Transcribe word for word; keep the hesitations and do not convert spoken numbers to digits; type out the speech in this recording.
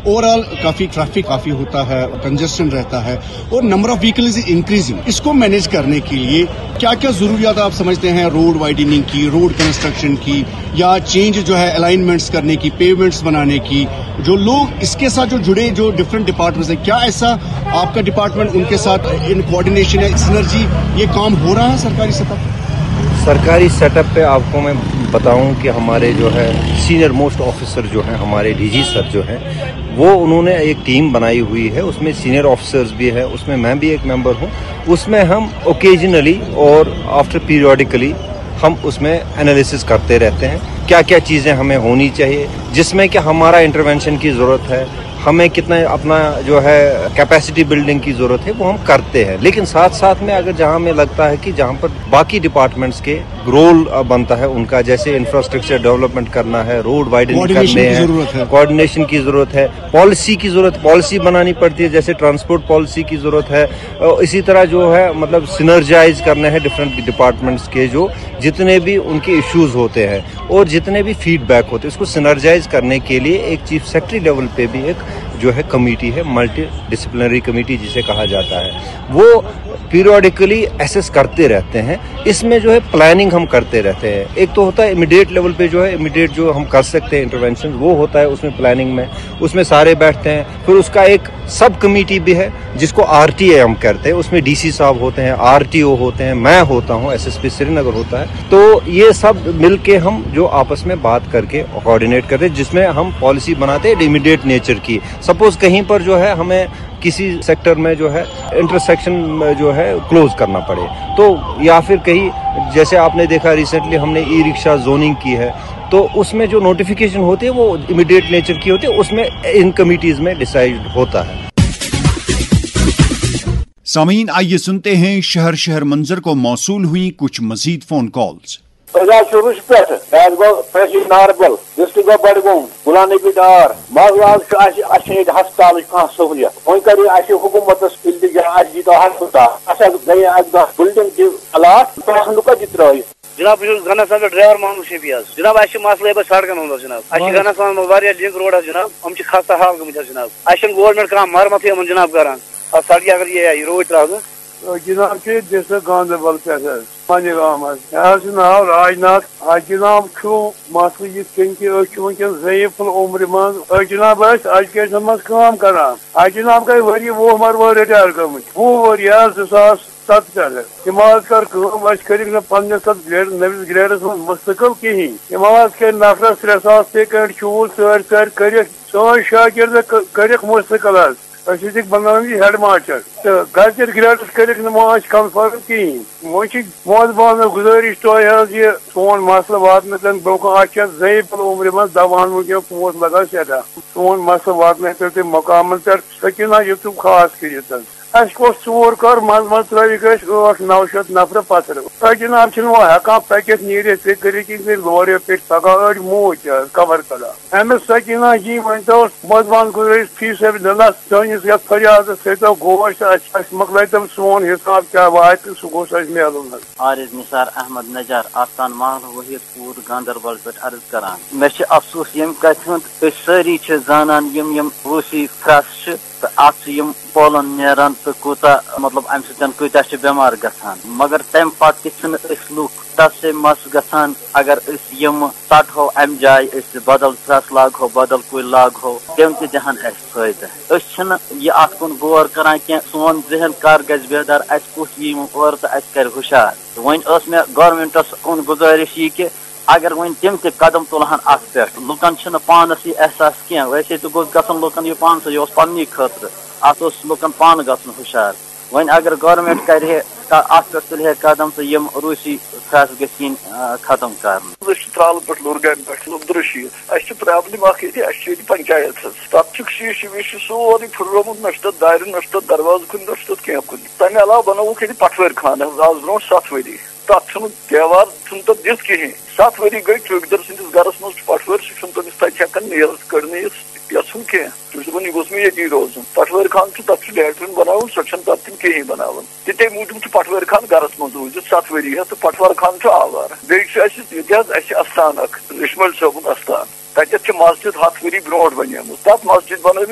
Overall काफी traffic काफी होता है, कंजेशन रहता है और number of vehicle is increasing. इसको मैनेज करने के लिए क्या क्या जरूरियात आप समझते हैं, रोड वाइडनिंग की, रोड कंस्ट्रक्शन की, या चेंज जो है अलाइनमेंट्स करने की, पेवमेंट्स बनाने की, जो लोग इसके साथ जो जुड़े, जो डिफरेंट डिपार्टमेंट्स हैं, क्या ऐसा आपका डिपार्टमेंट उनके साथ इन कोऑर्डिनेशन है, सिनर्जी, ये काम हो रहा है सरकारी सतह पर? सरकारी सेटअप पे आपको मैं बताऊं कि हमारे जो है सीनियर मोस्ट ऑफिसर जो हैं, हमारे डीजी सर जो हैं, वो उन्होंने एक टीम बनाई हुई है, उसमें सीनियर ऑफिसर्स भी है, उसमें मैं भी एक मेंबर हूं। उसमें हम ओकेजनली और आफ्टर पीरियडिकली हम उसमें एनालिसिस करते रहते हैं, क्या क्या चीज़ें हमें होनी चाहिए, जिसमें कि हमारा इंटरवेंशन की ज़रूरत है, हमें कितना अपना जो है कैपेसिटी बिल्डिंग की ज़रूरत है, वो हम करते हैं। लेकिन साथ साथ में अगर जहाँ हमें लगता है कि जहाँ पर बाकी डिपार्टमेंट्स के रोल बनता है उनका, जैसे इंफ्रास्ट्रक्चर डेवलपमेंट करना है, रोड वाइडनिंग करने हैं, कोऑर्डिनेशन की ज़रूरत है, पॉलिसी की ज़रूरत पॉलिसी बनानी पड़ती है, जैसे ट्रांसपोर्ट पॉलिसी की ज़रूरत है। इसी तरह जो है मतलब सिनर्जाइज करना है डिफरेंट डिपार्टमेंट्स के जो जितने भी उनके इश्यूज होते हैं और जितने भी फीडबैक होते हैं, उसको सिनर्जाइज करने के लिए एक चीफ सेक्रेटरी लेवल पे भी एक जो है कमेटी है, मल्टी डिसिप्लिनरी कमेटी जिसे कहा जाता है, वो पीरियडिकली एसेस करते रहते हैं। इसमें जो है प्लानिंग हम करते रहते हैं। एक तो होता है इमीडिएट लेवल पे जो है इमीडिएट जो हम कर सकते हैं इंटरवेंशन, वो होता है उसमें प्लानिंग में, उसमें सारे बैठते हैं। फिर उसका एक सब कमेटी भी है जिसको आरटीए हम करते हैं, उसमें डीसी साहब होते हैं, आरटीओ होते हैं, मैं होता हूँ, एसएसपी श्रीनगर होता है। तो ये सब मिलके हम जो आपस में बात करके कोऑर्डिनेट करते हैं, जिसमें हम पॉलिसी बनाते हैं इमीडिएट नेचर की। सपोज कहीं पर जो है हमें किसी सेक्टर में जो है इंटरसेक्शन जो है क्लोज करना पड़े, तो या फिर कहीं जैसे आपने देखा रिसेंटली हमने ई रिक्शा जोनिंग की है, तो उसमें जो नोटिफिकेशन होती है वो इमीडिएट नेचर की होती है, उसमें इन कमिटीज में डिसाइड होता है। सामीन, आइए सुनते हैं शहर शहर मंजर को मौसूल हुई कुछ मजीद फोन कॉल्स। शुरू पे गो तहसील नारबल, डिस्ट्रिक्ट गो बडगोम, गुलाम नबी डार, मसलाज हस्पताल कह सहूलियत वो कर हुकूमत इल्तिजा हस्पताल गई बिल्डिंग की अलाट कत त्रा जनाब गना सान ड्राइवर मोहम्मद शफी जनाब मसले सड़कन हूं जनाब गना सान लिंक रोड जनाब हम खस्ता हाल गम जनाब गवर्नमेंट कह मरमत जनाब करान सड़क अगर ये रोड त्रा जनाब डिस्ट्रिक्ट गांधरबल पे गाँव नाव राजनाथ जनाब मसल ये ज़ईफ उम्र मज जनाब एजुकेशन मज करान जनाब गई वरी वो मर वो रिटायर गम वो वरी जो सास सत पे तम कर पन्नस ग्रेड नविस ग्रेडस मज मुस्तकिल कहीं तम कर नफरस त्रे सास पे कर चूल सर सर कर सोन शागिर्द कर मुस्तकिल बनान हेड मास्टर तो घर ग्रेडस कर कन्फर्म कहीं वो मोहबान गुजारिश तुम सोन मसल वातन ब्रोह ज़ईफ उम्र मज दवान वनक पोत लगा सदा सोन मसल वातन पे मकामन पे सकिना ये तुम खास कर चोर कर मज मज त्रट नौ शत नफर पथर जनाब हेकान पकित नीर कर लोर पे पका अड़ मूच कवर करा अमिस सकिना जी वन तो मोहबान गुजारिश फी सब दिल सनिस फरियाद सो गोश मकल तम सोन हिसाब क्या वात सह गोस मिलन। आरिज निसार अहमद नजार आस्थान महल वहीद पूर गांधरबल पे अर्ज करान मे अफसोस यम कथ हूँ सारी जानान यम यम रूसी फ्रस तो अम पोलन नेरान तो कूता मतलब अम सत्या बेमार गसान मगर तम पे लूख तस से मस गसान अगर यम सटो अम जाय बदल फ्रस लागो बदल कुल लागो तम तहन फायदा यह अत कुन गौर करान कह सोन जहन कर गज बेदार कुछ यी और तो कर हुशार वन मे गवर्नमेंटस कुन गुजारिश यह कि अगर वन तम कदम तुलहन अत पे लुकन पानस यह एहसास कह वैसे तो गोस गसन लुकन यह पान यह पन्नी खतर अत लुकन पान गसन हुशार वन अगर गवर्नमेंट कर अत पे तुल कदम तो यम रूसी फ्रस गन खत्म कर त्राल पे लुरगन पे अब्दुलरशीद प्रॉब्लम पंचायत तथ शीश वीश सोरे फुर्रोमुत नशत दार नशत दरवाज कुन नशत कह कुन तमें अलाव बनोक ये पटवर खान आज ब्रो सत वरी तथ त्यौहार तो दित कहें सत वरी गई चौकीदार सन्दस गरस मज पटवर सह तमिस तक नीरस कड़न यन कह तुम गोस मे ये रोजन पटवर खान तथ लैट्रिन बनान सो तथ कहीं बनान ते मूजूब पटवर खान गरस मज रूज सत वरी तो पटवर खान आवार बेस अस्थान रेशमल सोबन अस्थान तत मस्जिद हथ वरी ब्रो बन तथ मस्जिद बन